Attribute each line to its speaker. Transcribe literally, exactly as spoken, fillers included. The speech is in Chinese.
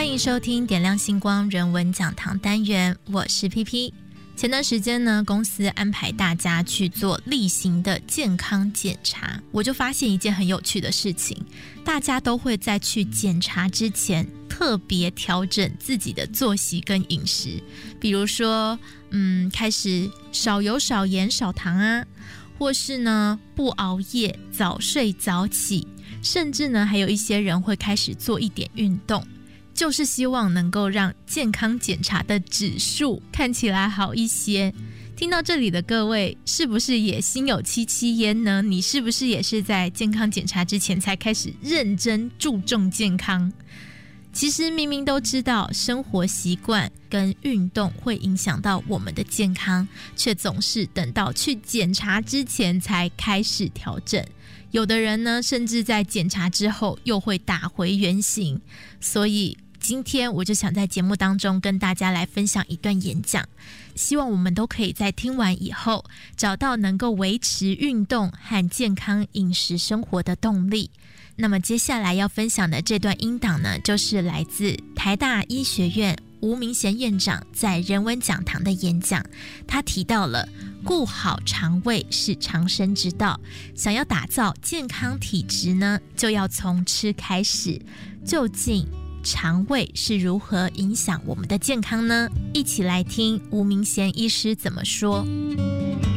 Speaker 1: 欢迎收听点亮星光人文讲堂单元，我是 P P。 前段时间呢，公司安排大家去做例行的健康检查，我就发现一件很有趣的事情，大家都会在去检查之前特别调整自己的作息跟饮食，比如说嗯，开始少油少盐少糖啊，或是呢不熬夜，早睡早起，甚至呢还有一些人会开始做一点运动，就是希望能够让健康检查的指数看起来好一些。听到这里的各位，是不是也心有戚戚焉呢？你是不是也是在健康检查之前才开始认真注重健康？其实明明都知道生活习惯跟运动会影响到我们的健康，却总是等到去检查之前才开始调整。有的人呢，甚至在检查之后又会打回原形。所以今天我就想在节目当中跟大家来分享一段演讲，希望我们都可以在听完以后找到能够维持运动和健康饮食生活的动力。那么接下来要分享的这段音档呢，就是来自台大医学院吴明贤院长在人文讲堂的演讲。他提到了顾好肠胃是长生之道，想要打造健康体质呢，就要从吃开始。究竟肠胃是如何影响我们的健康呢？一起来听吴明贤医师怎么说。